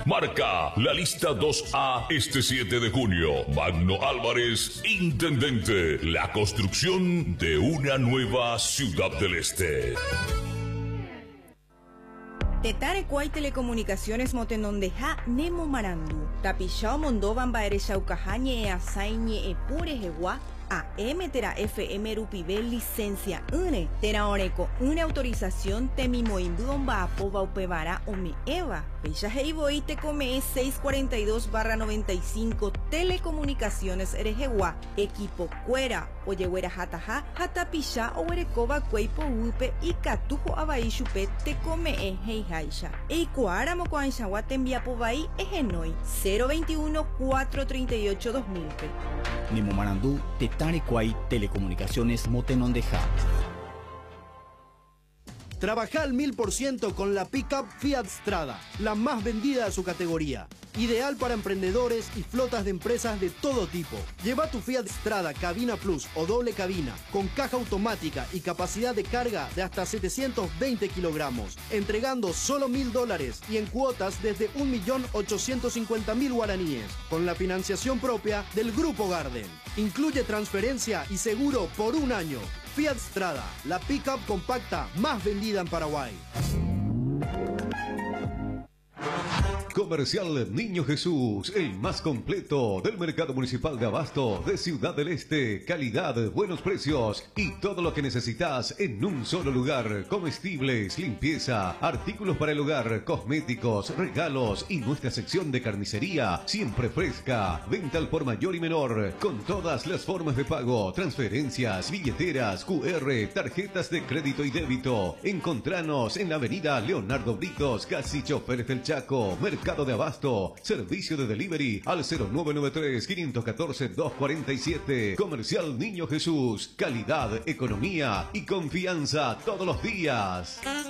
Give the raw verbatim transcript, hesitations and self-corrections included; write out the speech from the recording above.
Marca la lista dos A este siete de junio. Magno Álvarez, intendente. La construcción de una nueva Ciudad del Este. Tetare Kwai Telecomunicaciones Motenondeja Nemo Marandu. Tapishao Mondovan Baere Shaukahañe e Asaiñe e Pure Hewa. A M Tera F M Rupibel licencia une Tera Oreco una autorización Temimoimbuon Baapoba Upevara Ome Eva. Bella Heiboi te come seiscientos cuarenta y dos barra noventa y cinco Telecomunicaciones Erejewa. Equipo Cuera Oyehuera Hataha Hatapisha Owerekoba Kueipo Upe y Katujo Abaishupe te come e Heihaisha. Eikuara Mokoanshawa Tembiapobai Egenoi cero veintiuno cuatrocientos treinta y ocho dos mil. Nemo Marandú, Tetare Kwai Telecomunicaciones Motenondeja. Trabaja al mil por ciento con la pickup Fiat Strada, la más vendida de su categoría. Ideal para emprendedores y flotas de empresas de todo tipo. Lleva tu Fiat Strada Cabina Plus o doble cabina, con caja automática y capacidad de carga de hasta setecientos veinte kilogramos, entregando solo mil dólares y en cuotas desde un millón ochocientos cincuenta mil guaraníes, con la financiación propia del Grupo Garden. Incluye transferencia y seguro por un año. Fiat Strada, la pickup compacta más vendida en Paraguay. Comercial Niño Jesús, el más completo del mercado municipal de abasto de Ciudad del Este. Calidad, buenos precios y todo lo que necesitas en un solo lugar. Comestibles, limpieza, artículos para el hogar, cosméticos, regalos y nuestra sección de carnicería siempre fresca. Venta al por mayor y menor con todas las formas de pago, transferencias, billeteras, Q R, tarjetas de crédito y débito. Encontranos en la avenida Leonardo Britos, casi Choferes del Chaco. Mercado de Abasto, servicio de delivery al cero nueve nueve tres, cinco uno cuatro, dos cuatro siete. Comercial Niño Jesús, calidad, economía y confianza todos los días.